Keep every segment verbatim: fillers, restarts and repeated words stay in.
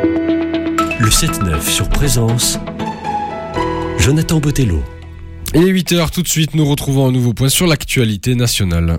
Le sept neuf sur Présence, Jonathan Botello. Il est huit heures, tout de suite nous retrouvons un nouveau point sur l'actualité nationale.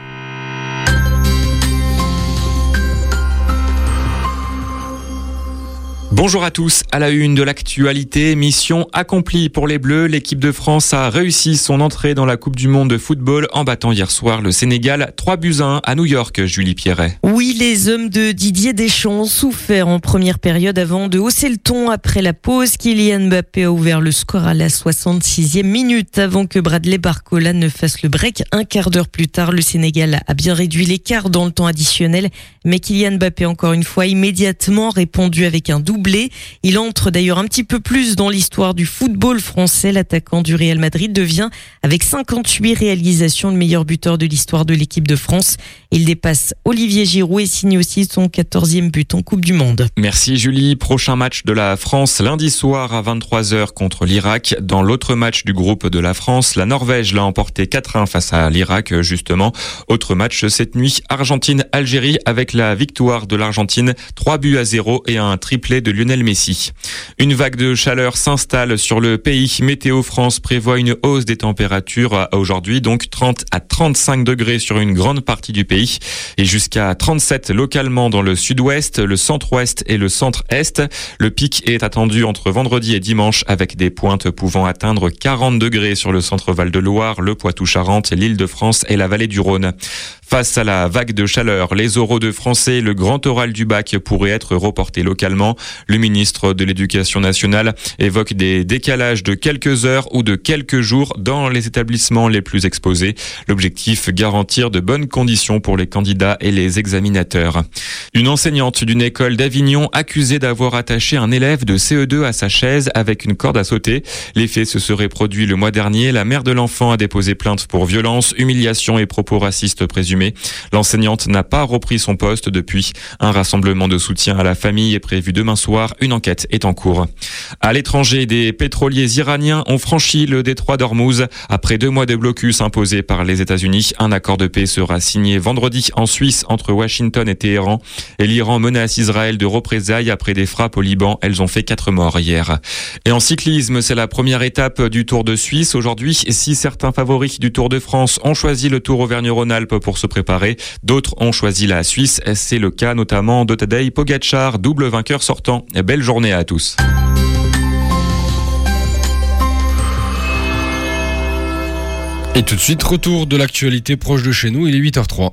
Bonjour à tous, à la une de l'actualité, mission accomplie pour les Bleus. L'équipe de France a réussi son entrée dans la Coupe du Monde de football en battant hier soir le Sénégal trois buts à un à New York, Julie Pierret. Oui, les hommes de Didier Deschamps ont souffert en première période avant de hausser le ton après la pause. Kylian Mbappé a ouvert le score à la soixante-sixième minute avant que Bradley Barcola ne fasse le break. Un quart d'heure plus tard, le Sénégal a bien réduit l'écart dans le temps additionnel, mais Kylian Mbappé encore une fois immédiatement répondu avec un doublé. Il entre d'ailleurs un petit peu plus dans l'histoire du football français. L'attaquant du Real Madrid devient, avec cinquante-huit réalisations, le meilleur buteur de l'histoire de l'équipe de France. Il dépasse Olivier Giroud et signe aussi son quatorzième but en Coupe du Monde. Merci Julie. Prochain match de la France lundi soir à vingt-trois heures contre l'Irak. Dans l'autre match du groupe de la France, la Norvège l'a emporté quatre à un face à l'Irak justement. Autre match cette nuit, Argentine-Algérie avec la victoire de l'Argentine, trois buts à zéro et un triplé de Lionel Messi. Une vague de chaleur s'installe sur le pays. Météo France prévoit une hausse des températures aujourd'hui, donc trente à trente-cinq degrés sur une grande partie du pays et jusqu'à trente-sept localement dans le sud-ouest, le centre-ouest et le centre-est. Le pic est attendu entre vendredi et dimanche avec des pointes pouvant atteindre quarante degrés sur le centre Val-de-Loire, le Poitou-Charentes, l'Île-de-France et la vallée du Rhône. Face à la vague de chaleur, les oraux de français, le grand oral du bac pourrait être reporté localement. Le ministre de l'Éducation nationale évoque des décalages de quelques heures ou de quelques jours dans les établissements les plus exposés. L'objectif, garantir de bonnes conditions pour les candidats et les examinateurs. Une enseignante d'une école d'Avignon accusée d'avoir attaché un élève de C E deux à sa chaise avec une corde à sauter. Les faits se seraient produits le mois dernier. La mère de l'enfant a déposé plainte pour violence, humiliation et propos racistes présumés. L'enseignante n'a pas repris son poste depuis. Un rassemblement de soutien à la famille est prévu demain soir. Une enquête est en cours. À l'étranger, des pétroliers iraniens ont franchi le détroit d'Ormuz. Après deux mois de blocus imposés par les États-Unis, un accord de paix sera signé vendredi en Suisse entre Washington et Téhéran. Et l'Iran menace Israël de représailles après des frappes au Liban. Elles ont fait quatre morts hier. Et en cyclisme, c'est la première étape du Tour de Suisse. Aujourd'hui, si certains favoris du Tour de France ont choisi le Tour Auvergne-Rhône-Alpes pour se préparer, d'autres ont choisi la Suisse. C'est le cas notamment de Tadej Pogačar, double vainqueur sortant. Belle journée à tous. Et tout de suite, retour de l'actualité proche de chez nous, il est huit heures trois.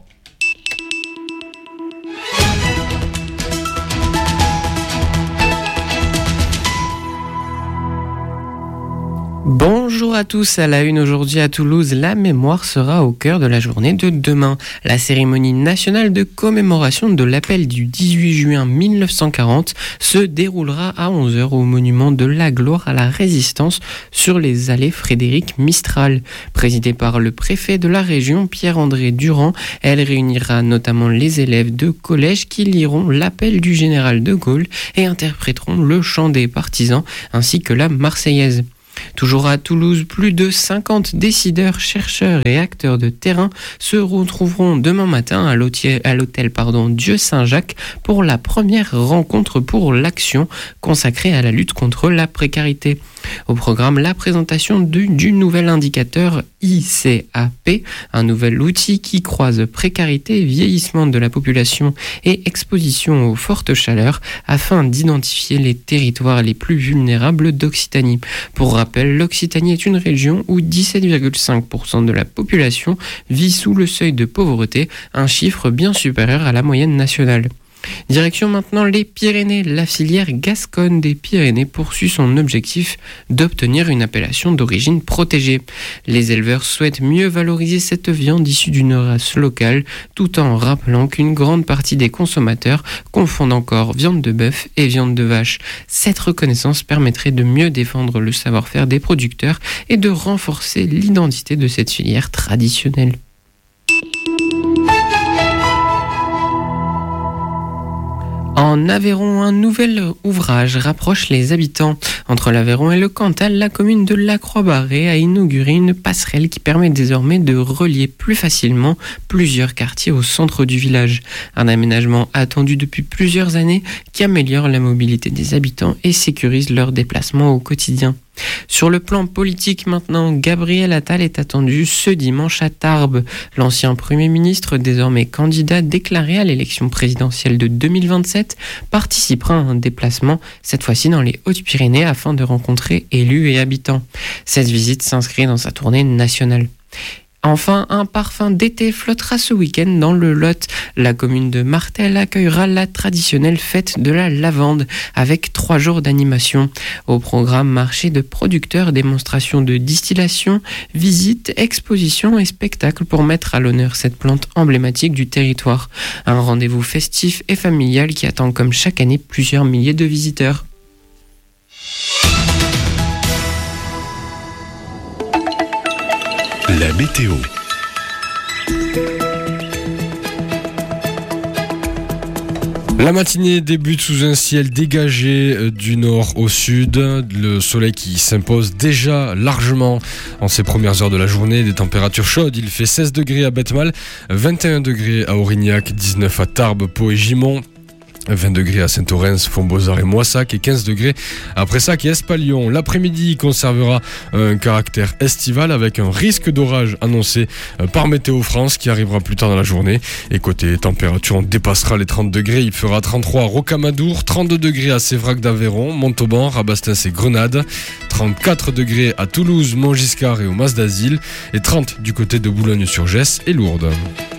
Bonjour à tous, à la une aujourd'hui à Toulouse, la mémoire sera au cœur de la journée de demain. La cérémonie nationale de commémoration de l'appel du dix-huit juin mille neuf cent quarante se déroulera à onze heures au monument de la gloire à la résistance sur les allées Frédéric Mistral. Présidée par le préfet de la région Pierre-André Durand, elle réunira notamment les élèves de collège qui liront l'appel du général de Gaulle et interpréteront le chant des partisans ainsi que la Marseillaise. Toujours à Toulouse, plus de cinquante décideurs, chercheurs et acteurs de terrain se retrouveront demain matin à l'hôtel, à l'hôtel pardon, Dieu Saint-Jacques pour la première rencontre pour l'action consacrée à la lutte contre la précarité. Au programme, la présentation du, du nouvel indicateur I C A P, un nouvel outil qui croise précarité, vieillissement de la population et exposition aux fortes chaleurs afin d'identifier les territoires les plus vulnérables d'Occitanie. Pour rappel, l'Occitanie est une région où dix-sept virgule cinq pour cent de la population vit sous le seuil de pauvreté, un chiffre bien supérieur à la moyenne nationale. Direction maintenant les Pyrénées. La filière Gasconne des Pyrénées poursuit son objectif d'obtenir une appellation d'origine protégée. Les éleveurs souhaitent mieux valoriser cette viande issue d'une race locale, tout en rappelant qu'une grande partie des consommateurs confondent encore viande de bœuf et viande de vache. Cette reconnaissance permettrait de mieux défendre le savoir-faire des producteurs et de renforcer l'identité de cette filière traditionnelle. En Aveyron, un nouvel ouvrage rapproche les habitants. Entre l'Aveyron et le Cantal, la commune de La Croix-Barrée a inauguré une passerelle qui permet désormais de relier plus facilement plusieurs quartiers au centre du village. Un aménagement attendu depuis plusieurs années qui améliore la mobilité des habitants et sécurise leurs déplacements au quotidien. Sur le plan politique maintenant, Gabriel Attal est attendu ce dimanche à Tarbes. L'ancien Premier ministre, désormais candidat déclaré à l'élection présidentielle de deux mille vingt-sept, participera à un déplacement, cette fois-ci dans les Hautes-Pyrénées, afin de rencontrer élus et habitants. Cette visite s'inscrit dans sa tournée nationale. Enfin, un parfum d'été flottera ce week-end dans le Lot. La commune de Martel accueillera la traditionnelle fête de la lavande avec trois jours d'animation. Au programme, marché de producteurs, démonstration de distillation, visites, expositions et spectacles pour mettre à l'honneur cette plante emblématique du territoire. Un rendez-vous festif et familial qui attend comme chaque année plusieurs milliers de visiteurs. La météo. La matinée débute sous un ciel dégagé du nord au sud. Le soleil qui s'impose déjà largement en ces premières heures de la journée. Des températures chaudes. Il fait seize degrés à Betmal, vingt et un degrés à Aurignac, dix-neuf à Tarbes, Pau et Gimont, vingt degrés à Saint-Orens, Fontbozard et Moissac et quinze degrés à Pressac et Espalion. L'après-midi conservera un caractère estival avec un risque d'orage annoncé par Météo France qui arrivera plus tard dans la journée. Et côté température, on dépassera les trente degrés. Il fera trente-trois à Rocamadour, trente-deux degrés à Sévrac d'Aveyron, Montauban, Rabastens et Grenade, trente-quatre degrés à Toulouse, Montgiscard et au Mas d'Asile et trente du côté de Boulogne-sur-Gesse et Lourdes.